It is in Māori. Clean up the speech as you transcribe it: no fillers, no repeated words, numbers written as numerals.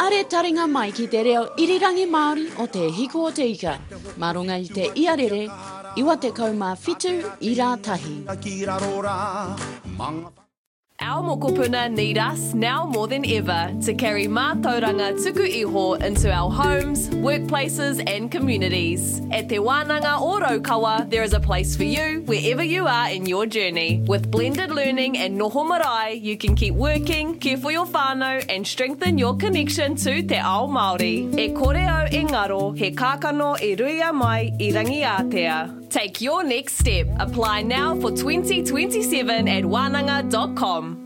Are taringa mai ki te reo irirangi Māori o te hiku o te ika. Marunga I te iarere, iwa te kaumawhitu I rā tahi. Our mokopuna need us now more than ever to carry mātauranga tuku iho into our homes, workplaces and communities. At Te Wānanga o Raukawa, there is a place for you wherever you are in your journey. With blended learning and noho marae, you can keep working, care for your whānau and strengthen your connection to te ao Māori. E kore au e ngaro, he kākano e ruia mai I Rangiatea. Take your next step. Apply now for 2027 at wananga.com.